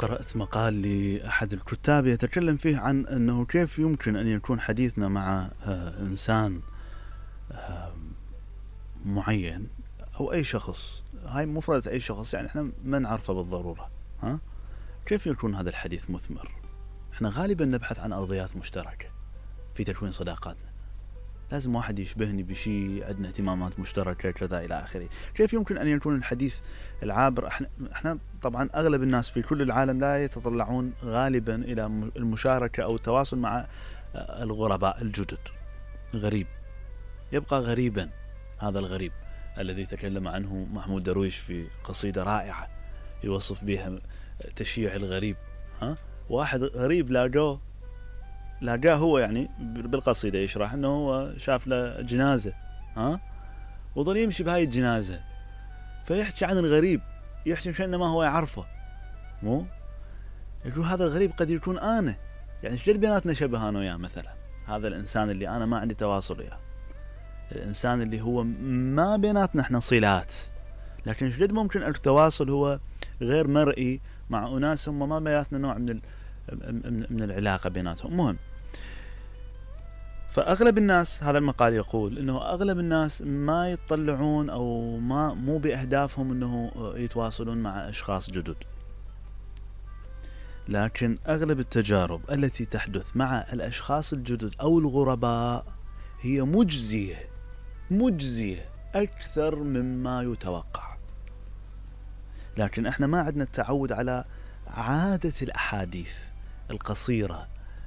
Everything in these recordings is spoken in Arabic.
قرأت مقال لأحد الكتاب يتكلم فيه عن أنه كيف يمكن أن يكون حديثنا مع إنسان معين أو أي شخص، هاي مفردة أي شخص، يعني إحنا ما نعرفه بالضرورة، كيف يكون هذا الحديث مثمر؟ إحنا غالبا نبحث عن أرضيات مشتركة في تكوين صداقاتنا. لازم واحد يشبهني بشيء، عندنا اهتمامات مشتركة كذا إلى آخره. كيف يمكن أن يكون الحديث العابر؟ احنا طبعا أغلب الناس في كل العالم لا يتطلعون غالبا إلى المشاركة أو التواصل مع الغرباء الجدد. غريب يبقى غريبا، هذا الغريب الذي تكلم عنه محمود درويش في قصيدة رائعة يوصف بها تشييع الغريب. واحد غريب لاقاه هو، يعني بالقصيدة يشرح أنه هو شاف له جنازة، وظل يمشي بهاي الجنازة، فيحكي عن الغريب، يحكي كأنه ما هو يعرفه، مو يقول هذا الغريب قد يكون أنا، يعني شجل بيناتنا شبه أنا وياه. مثلا هذا الإنسان اللي أنا ما عندي تواصل وياه، الإنسان اللي هو ما بيناتنا احنا صلات، لكن شجل ممكن التواصل هو غير مرئي مع أناس هم ما بيناتنا نوع من العلاقة بيناتهم. مهم، فأغلب الناس، هذا المقال يقول إنه أغلب الناس ما يتطلعون أو مو بأهدافهم إنه يتواصلون مع أشخاص جدد، لكن أغلب التجارب التي تحدث مع الأشخاص الجدد أو الغرباء هي مجزية أكثر مما يتوقع. لكن احنا ما عندنا التعود على عادة الأحاديث القصيرة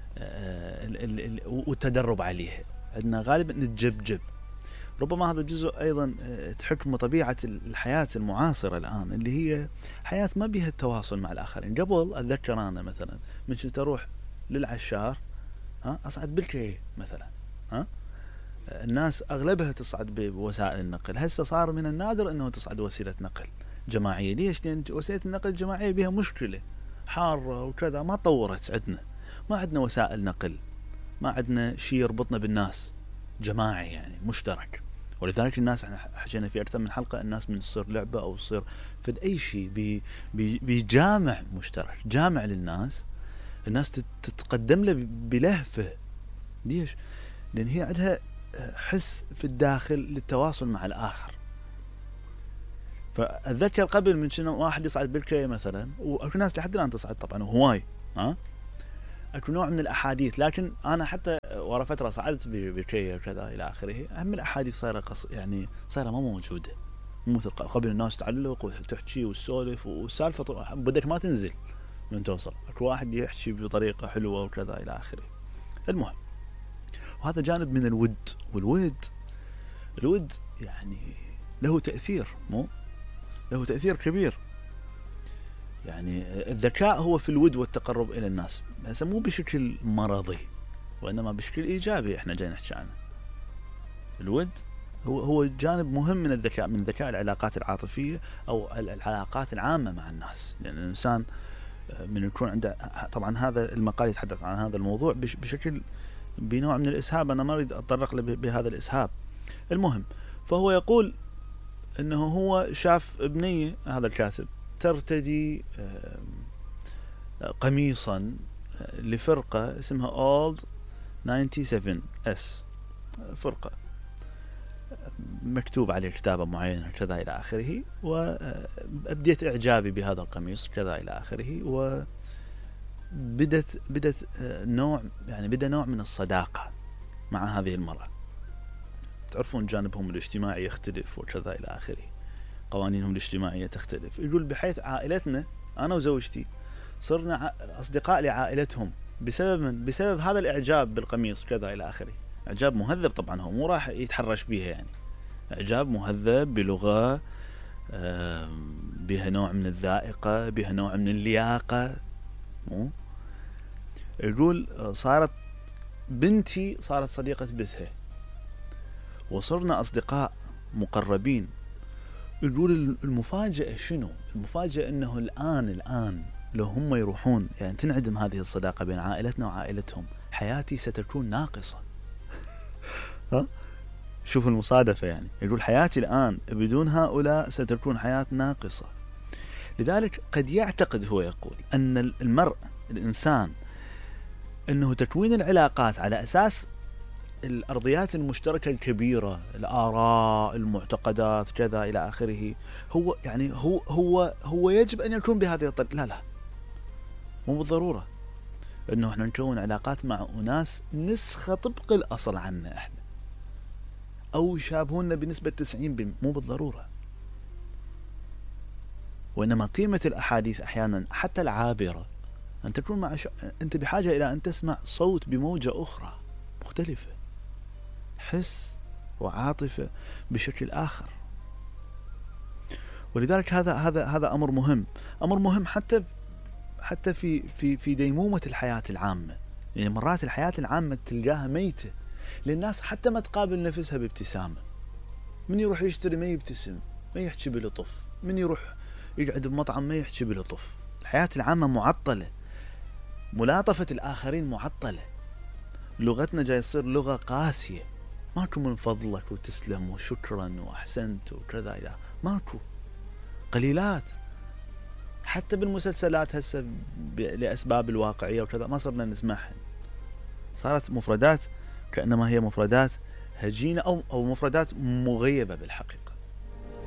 والتدرب عليها، عندنا غالبا نتجبجب. ربما هذا جزء أيضا تحكم طبيعة الحياة المعاصرة الآن، اللي هي حياة ما بيها التواصل مع الآخرين. قبل أتذكر أنا مثلا من كنت أروح للعشار أصعد بالكي مثلا، الناس أغلبها تصعد بوسائل النقل. هسه صار من النادر أنه تصعد وسيلة نقل جماعية. ليش؟ لأن وسيلة النقل الجماعية بها مشكلة حارة وكذا، ما طورت عندنا، ما عندنا وسائل نقل، ما عندنا شيء يربطنا بالناس جماعي يعني مشترك. ولذلك الناس، احنا حكينا في أكثر من حلقة، الناس من تصير لعبة أو تصير في أي شيء بجامع مشترك، جامع للناس، الناس تتقدم له بلهفة. ليش؟ لأن هي عندها حس في الداخل للتواصل مع الآخر. فأتذكر قبل من شنو واحد يصعد بالكرية مثلا، وأكو ناس لحد الآن تصعد طبعا وهواي، أكو نوع من الأحاديث. لكن أنا حتى ورا فترة صعدت بالكرية وكذا إلى آخره، أهم الأحاديث صايرة يعني صايرة ما موجودة، مو مثل قبل. الناس تعلق وتحكي والسولف، والسالفة بدك ما تنزل من توصل، أكو واحد يحكي بطريقة حلوة وكذا إلى آخره. المهم، وهذا جانب من الود. والود يعني له تأثير، له تأثير كبير. يعني الذكاء هو في الود والتقرب إلى الناس، بس مو بشكل مرضي، وإنما بشكل إيجابي. إحنا جاي نحكي عنه. الود هو جانب مهم من الذكاء، من ذكاء العلاقات العاطفية أو العلاقات العامة مع الناس. لأن الإنسان من يكون عنده، طبعا هذا المقال يتحدث عن هذا الموضوع بشكل بنوع من الإسهاب، أنا ما أريد أتطرق بهذا الإسهاب. المهم، فهو يقول إنه هو شاف ابنية، هذا الكاتب، ترتدي قميصا لفرقة اسمها Old 97S، فرقة مكتوب عليه كتابة معينة كذا إلى آخره، وأبديت إعجابي بهذا القميص كذا إلى آخره، وبدت بدأ نوع من الصداقة مع هذه المرأة. تعرفون جانبهم الاجتماعي يختلف وكذا إلى آخره، قوانينهم الاجتماعية تختلف. يقول بحيث عائلتنا أنا وزوجتي صرنا أصدقاء لعائلتهم بسبب هذا الإعجاب بالقميص كذا إلى آخره. إعجاب مهذب طبعا، هو مو راح يتحرش بيها، يعني إعجاب مهذب بلغة بها نوع من الذائقة، بها نوع من اللياقة. يقول بنتي صارت صديقة بثها، وصرنا أصدقاء مقربين. يقول المفاجأة شنو؟ المفاجأة أنه الآن لو هم يروحون، يعني تنعدم هذه الصداقة بين عائلتنا وعائلتهم، حياتي ستكون ناقصة. شوف المصادفة، يعني يقول حياتي الآن بدون هؤلاء ستكون حياة ناقصة. لذلك قد يعتقد هو يقول أن المرء الإنسان أنه تكوين العلاقات على أساس الأرضيات المشتركة الكبيرة، الآراء، المعتقدات، كذا إلى آخره، هو يعني هو يجب أن يكون بهذه الطريقة. لا مو بالضرورة أنه احنا نكون علاقات مع أناس نسخة طبق الأصل عنا احنا أو يشابهونا بنسبة 90%، مو بالضرورة. وإنما قيمة الأحاديث أحيانا حتى العابرة أن تكون مع أنت بحاجة إلى أن تسمع صوت بموجة أخرى مختلفة، حس وعاطفة بشكل آخر. ولذلك هذا أمر مهم حتى في ديمومة الحياة العامة. يعني مرات الحياة العامة تلقاها ميتة للناس حتى ما تقابل نفسها بابتسامة. من يروح يشتري ما يبتسم، ما يحكي بلطف، من يروح يقعد بمطعم ما يحكي بلطف. الحياة العامة معطلة، ملاطفة الآخرين معطلة، لغتنا جاي يصير لغة قاسية، ماكو من فضلك وتسلم وشكرا وأحسنت وكذا، إلى ماكو، قليلات. حتى بالمسلسلات هسه لأسباب الواقعية وكذا ما صرنا نسمعها، صارت مفردات كأنما هي مفردات هجينة أو مفردات مغيبة بالحقيقة.